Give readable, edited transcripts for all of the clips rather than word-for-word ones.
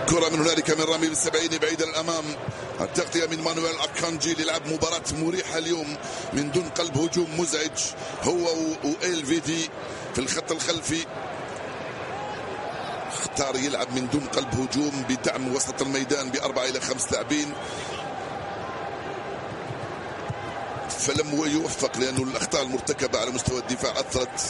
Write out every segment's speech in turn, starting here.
كرة من هنالك من رامي بالسبعين بعيد الأمام. التغطية من مانويل أكانجي اللي لعب مباراة مريحة اليوم من دون قلب هجوم مزعج هو وإلفيدي في الخط الخلفي. اختار يلعب من دون قلب هجوم بدعم وسط الميدان ب4 إلى 5 لاعبين، فلم يوفق لأنه الأخطاء المرتكبة على مستوى الدفاع أثرت.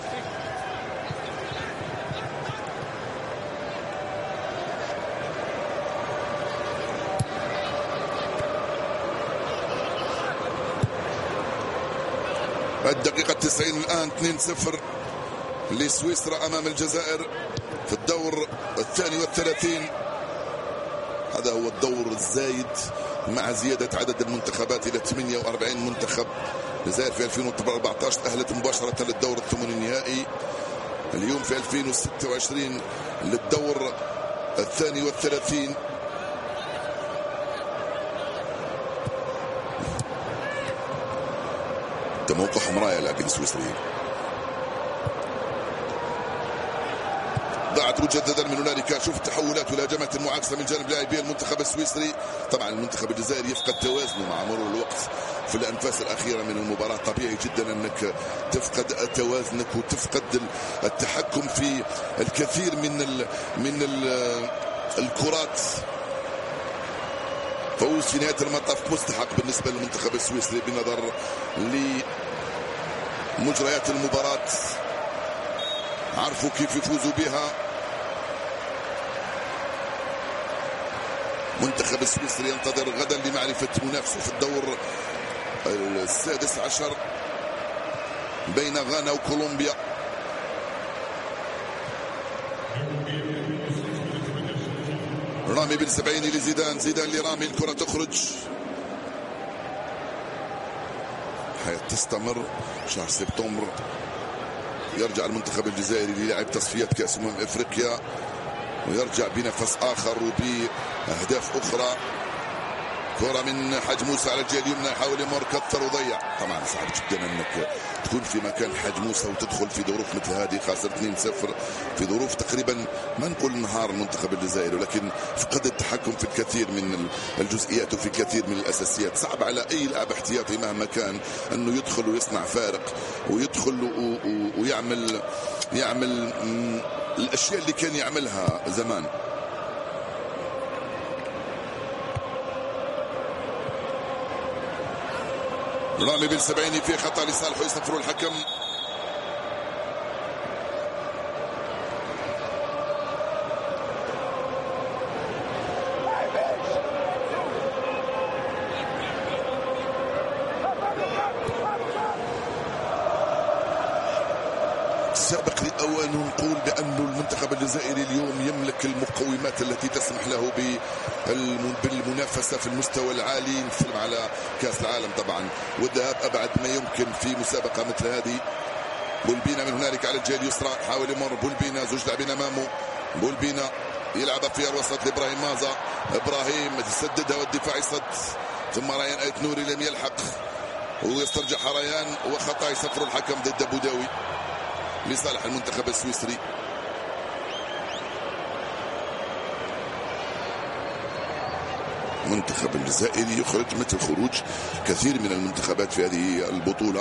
الدقيقة 90 الآن 2-0 لسويسرا أمام الجزائر في الدور 32. هذا هو الدور الزايد مع زيادة عدد المنتخبات إلى 48 منتخب. الجزائر في 2014 تأهلت مباشرة للدور الثماني النهائي، اليوم في 2026 للدور 32. موقعهم رائع لاعبين السويسريين. ضاعت مجددا من هنالك. شوف التحولات والهجمات المعاكسه من جانب لاعبي المنتخب السويسري. طبعا المنتخب الجزائري يفقد توازنه مع مرور الوقت في الانفاس الاخيره من المباراه. طبيعي جدا انك تفقد توازنك وتفقد التحكم في الكثير من الكرات. فوز في نهايه المطاف مستحق بالنسبه للمنتخب السويسري بنظر لمجريات المباراه. عرفوا كيف يفوزوا بها. منتخب السويسري ينتظر غدا لمعرفه منافسه في الدور 16 بين غانا وكولومبيا. رامي بن سبعيني لزيدان، زيدان لرامي، الكرة تخرج. حياة تستمر. شهر سبتمبر يرجع المنتخب الجزائري للعب تصفيات كأس افريقيا ويرجع بنفس اخر وباهداف اخرى. كرة من حاج موسى على الجهة اليمنى، يحاول يمر، كثر وضيع. طبعا صعب جدا انك تكون في مكان حاج موسى وتدخل في ظروف مثل هذه، خاسر 2-0 في ظروف تقريبا ما نقول انهار المنتخب الجزائري، ولكن فقد التحكم في الكثير من الجزئيات وفي الكثير من الاساسيات. صعب على اي لاعب احتياطي مهما كان انه يدخل ويصنع فارق ويدخل ويعمل الاشياء اللي كان يعملها زمان. رامي بن سبعيني في خطأ لصالحه، يصفر الحكم. سابق لأوان نقول بأن المنتخب الجزائري اليوم يملك المقومات التي تسمح له بالمنافسة في المستوى العالي. نتكلم على كأس العالم طبعا، والذهاب أبعد ما يمكن في مسابقة مثل هذه. بولبينا من هنالك على الجهة اليسرى، حاول يمر بولبينا، زوج لاعبين أمامه. بولبينا يلعب في الوسط لإبراهيم مازا، إبراهيم يسددها والدفاع يصد، ثم ريان آيت نوري لم يلحق ويسترجع ريان، وخطأ يصفر الحكم ضد بوداوي لصالح المنتخب السويسري. المنتخب الجزائري يخرج مثل خروج كثير من المنتخبات في هذه البطولة.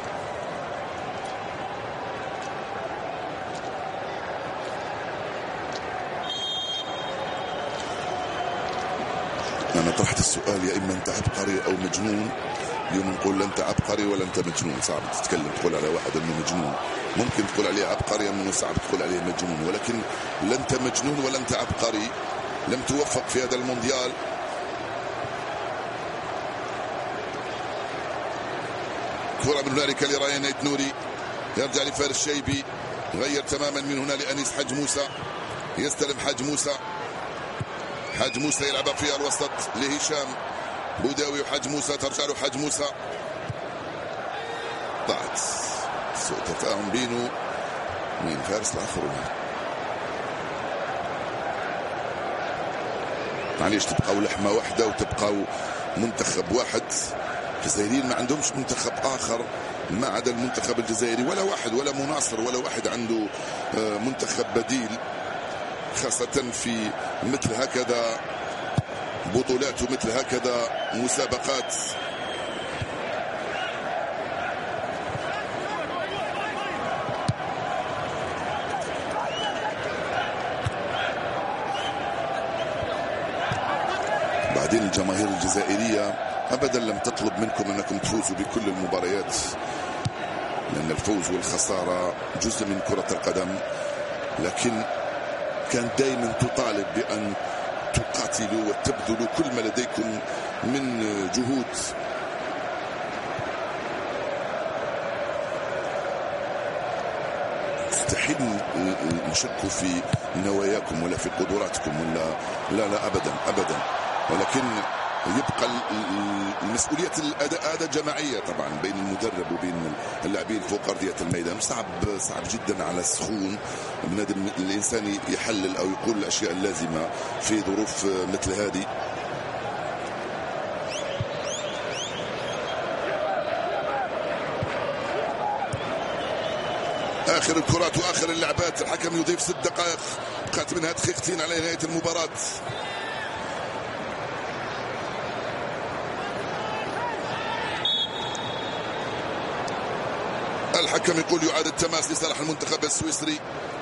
أنا طرحت السؤال يا إما أنت عبقري أو مجنون. اليوم نقول لا أنت عبقري ولا أنت مجنون. صعب تتكلم تقول على واحد أنه مجنون، ممكن تقول عليه عبقري، أنه صعب تقول عليه مجنون، ولكن لا أنت مجنون ولا أنت عبقري. لم توفق في هذا المونديال. كرة من هنالك لريان آيت نوري، يرجع لفارس شيبي، غير تماما من هنا لأنيس حاج موسى، يستلم حاج موسى، حاج موسى يلعب في الوسط لهشام، بوداوي وحاج موسى، ترجع له حاج موسى. ضاعت سوء تفاهم بينه من فارس الآخر. معليش تبقوا لحمة واحدة وتبقوا منتخب واحد. الجزائريين ما عندهمش منتخب آخر ما عدا المنتخب الجزائري، ولا واحد، ولا مناصر، ولا واحد عنده منتخب بديل. خاصة في مثل هكذا بطولات ومثل هكذا مسابقات. بعدين الجماهير الجزائرية أبدا لم تطلب منكم أنكم تفوزوا بكل المباريات، لأن الفوز والخسارة جزء من كرة القدم، لكن كان دائما تطالب بأن تقاتلوا وتبذلوا كل ما لديكم من جهود. مستحيل نشك في نواياكم ولا في قدراتكم ولا لا ابدا ابدا، ولكن يبقى المسؤولية الأداء جماعية طبعا بين المدرب وبين اللاعبين فوق أرضية الميدان. صعب جدا على السخون بنادم الإنسان يحلل أو يقول الأشياء اللازمة في ظروف مثل هذه. آخر الكرات وآخر اللعبات، الحكم يضيف 6 دقائق بقات منها دقيقتين على نهاية المباراة. الحكم يقول يعاد التماس لصالح المنتخب السويسري.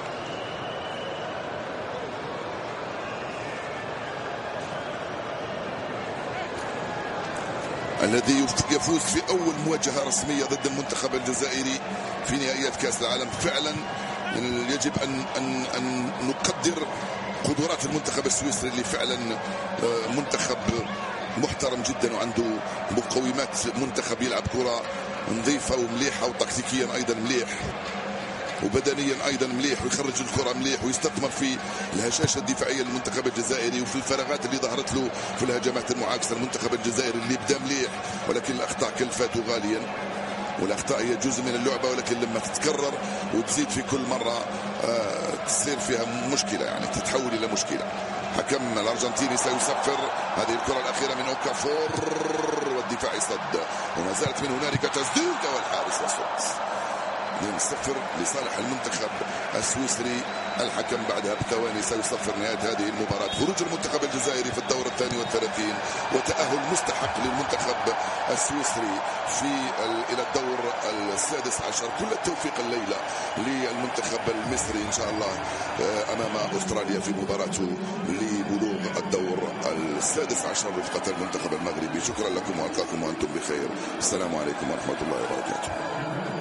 الذي يفوز في أول مواجهة رسمية ضد المنتخب الجزائري في نهائيات كأس العالم. فعلا يجب أن نقدر قدرات المنتخب السويسري اللي فعلا منتخب محترم جدا وعنده مقومات منتخب يلعب كرة نظيفة ومليحة وتكتيكيا أيضا مليح وبدنيا أيضا مليح ويخرج الكرة مليح ويستثمر في الهشاشة الدفاعية للمنتخب الجزائري وفي الفراغات اللي ظهرت له في الهجمات المعاكسة. المنتخب الجزائري اللي بدا مليح ولكن الأخطاء كلفته غاليا، والأخطاء هي جزء من اللعبة، ولكن لما تتكرر وتزيد في كل مرة تصير فيها مشكلة، يعني تتحول إلى مشكلة. حكم الأرجنتيني سيصفر هذه الكرة الأخيرة من أوكافور والدفاع يصد، وما زالت من هنالك تسديدة والحارس يصد. 2-0 لصالح المنتخب السويسري. الحكم بعدها بثواني سيصفر نهاية هذه المباراة. خروج المنتخب الجزائري في الدور 32 وتأهل مستحق للمنتخب السويسري إلى الدور 16. كل التوفيق الليلة للمنتخب المصري إن شاء الله أمام أستراليا في مباراته لبلوغ الدور 16 رفقة المنتخب المغربي. شكرا لكم وألقاكم وأنتم بخير. السلام عليكم ورحمة الله وبركاته.